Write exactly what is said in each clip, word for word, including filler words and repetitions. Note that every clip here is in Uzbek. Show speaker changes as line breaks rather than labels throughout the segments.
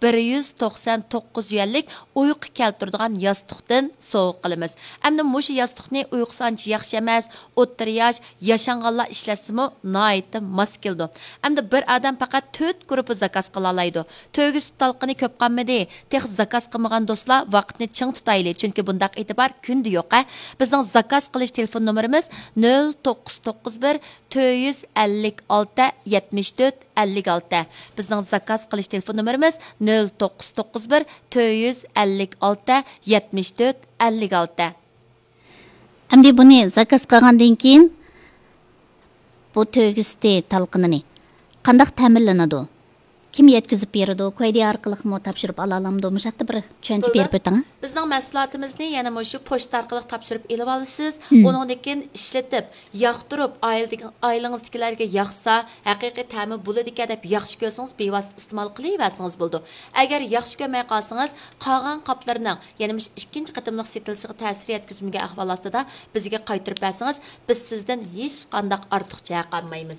bir yuz to'qson to'qqiz yuanlik uyqu keltiradigan yostiqdan sovg'a qilamiz. Hamda mushu yostiqni uyqusi ancha yaxshi emas, o'rta yosh, yashanganlar ishlasimi nihoyatda mos keldi. Hamda bir odam faqat to'rt gruppa zakaz qila oladi. To'g'ri talqini ko'p qolmadi. Tex zakaz qilmagan do'stlar vaqtni ching tutayli, chunki bundaq e'tibor kunda yo'q. Bizning zakaz qilish telefon nomerimiz nol to'qqiz to'qqiz bir to'rt yuz ellik olti yetmish to'rt ellik olti. Bizning zakaz qilish telefon nomerimiz nol to'qqiz to'qqiz bir to'rt yuz ellik olti yetmish to'rt ellik olti.
Hamda buni zakaz qilgandan keyin bu to'g'risti talqinini qanday ta'minlanadi? Kim yetkizib beradi? Qo'ydi orqali mo topshirib ala olamdi? Mushaqda bir tushuncha berib o'ting.
Bizning mahsulotimizni yana shu pochta orqali topshirib elib olasiz. Uningdan keyin ishlatib, yoqtirib, oilangizdagilarga yoqsa, haqiqiy ta'mi bo'ladi ekan deb yaxshi ko'rsangiz, bevosita iste'mol qilaversangiz bo'ldi. Agar yaxshi ko'rmay qolsangiz, qolgan qoplarning, ya'ni ikkinchi qatimliq setilishga ta'sir yetkazmagan ahvol ostida bizga qaytarib bersangiz, biz sizdan hech qanday ortiqcha qolmaymiz.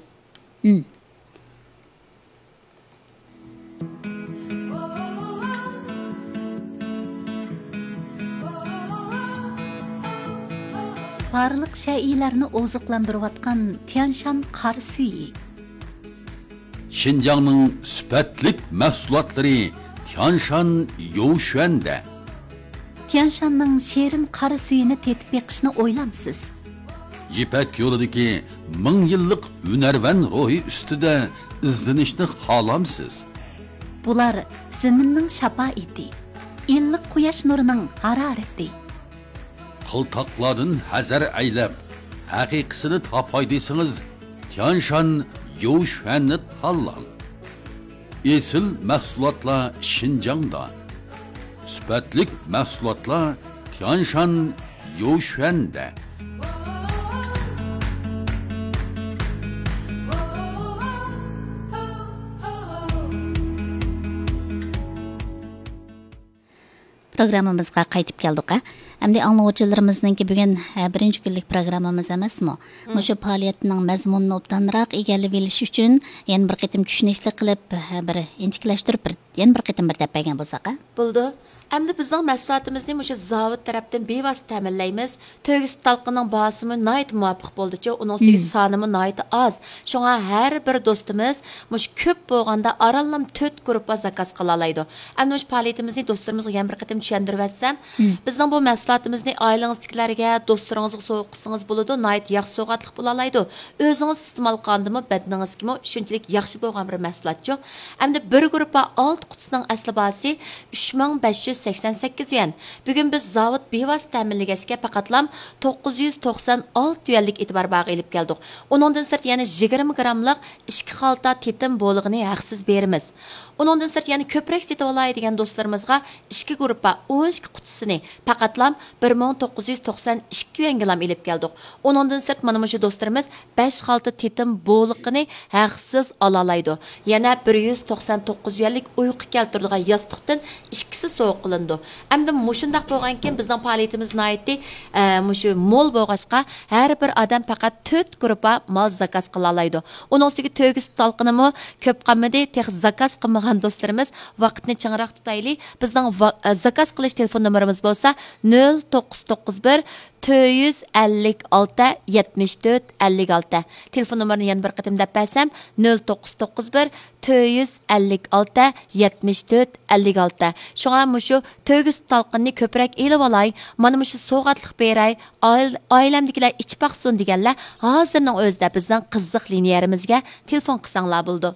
Barlıq şəilərini ozuqlandırıvatqan Tianshan qar suyu.
Şinjanның süpetlik mahsulotları Tianshan Youşuan'da.
Tianshanның şerin qar suyunu tetib beqishni o'ylamsiz.
Yipek yo'lidagi ming yillik hunarvan ruhi ustida izlanishni xohlamsiz.
Bular zaminning shafoati, illiq quyosh nurining harorati.
Qıltaqlardan hazar aylab, haqiqisini topay desangiz, Tianshan Youşuan'ni tanlang. Esil mahsulotlar Şinjangda. Süpetlik mahsulotlar Tianshan Youşuan'da.
Programmamızga qaytib keldik. Hamda anglaguvchilarimizninki bugun birinchi kunlik programmamiz emasmi? Mushu faoliyatning mazmunini obdanroq egallab olish uchun yana bir qitim tushunishli qilib, bir inchiklashtirib, yana bir qitim bir deb bergan bo'lsak,
bo'ldi. Hamda bizning mahsulotimizni mushu zavod tarafdan bevosita ta'minlaymiz. To'g'ri talqining bahosimi nihoyat muvofiq bo'ldi-chi, uning ustiga sonimi nihoyat oz. Shunga har bir do'stimiz mush ko'p bo'lganda orallam to'rt gruppa zakaz qila oladi. Hamda mush faoliyatimizni do'stlarimizga yana bir qatim tushuntirib versam, bizning bu mahsulotimizni oilangizdagilarga, do'stlaringizga sovg'a qilsangiz bo'ladi, nihoyat yaxshi sovg'atlik bo'la oladi. O'zingiz iste'mol qildimi, badningizga shunchalik yaxshi bo'lgan bir mahsulotchi. Hamda bir gruppa olti qutisining asli bahosi uch ming besh yuz sakson sakkiz yuan. Bugun biz zavod bevosita ta'minlagachga faqatlam to'qqiz yuz to'qson olti yuanlik e'tibor bag'i ilib keldik. Uningdan sirt yana yigirma grammlik ikki xalta tetim bo'lig'ini haqsiz beramiz. Uningdan sirt yana ko'proq setib olay degan do'stlarimizga ikki gruppa o'n ikki qutisini faqatlam bir ming to'qqiz yuz to'qson ikki yuanga ilib keldik. Uningdan sirt mana shu do'stlarimiz besh xalta tetim bo'lig'ini haqsiz ola oladi. Yana bir yuz to'qson to'qqiz yuanlik uyqu keltiradigan yostiqdan ikkisi sovg'a qilindi. Hamda mushundaq bo'lgan keyin bizning faoliyatimiz nihoyatda mushu mo'l bo'lg'achqa har bir odam faqat to'rt gruppa mol zakaz qila oladi. Uning ustiga to'g'ri talqinimi ko'p qolmadi. Tex zakaz qilmagan do'stlarimiz vaqtni changroq tutayli. Bizning zakaz qilish telefon nomerimiz bo'lsa nol to'qqiz to'qqiz bir to'rt yuz ellik olti yetmish to'rt ellik olti. Telefon nomerini yana bir qatim deb bersam nol to'qqiz to'qqiz bir to'rt yuz ellik olti yetmish to'rt ellik olti. Shunga mushu to'g'ri talqinni ko'proq elib olay, mana mushu sovg'atlik beray, oilamdagilar ichib baqsin deganlar hozirning o'zida bizning qiziq liniyarimizga telefon qilsanglar bo'ldi.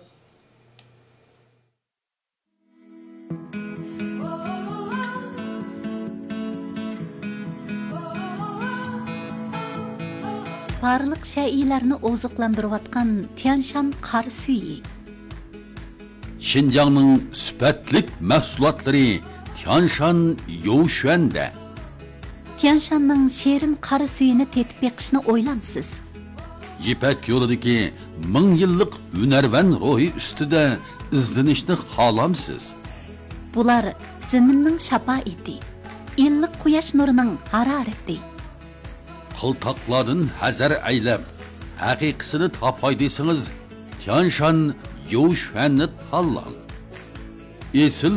Barlıq şəilərini ozuqlandırıvatqan Tianshan qar suyu.
Şinjanның süpetlik mahsulotları Tianshan Youşuan'da.
Tianshanның şerin qar suyunu tetib beqishni o'ylamsiz.
Yipek yo'lidagi ming yillik hunarvan ruhi ustida izlanishni xohlamsiz.
Bular zaminning shafoati, illiq quyosh nurining harorati.
Qıltaqlardan hazar aylab, haqiqisini topay desangiz, Tianshan Youşuan'ni tanlang. Esil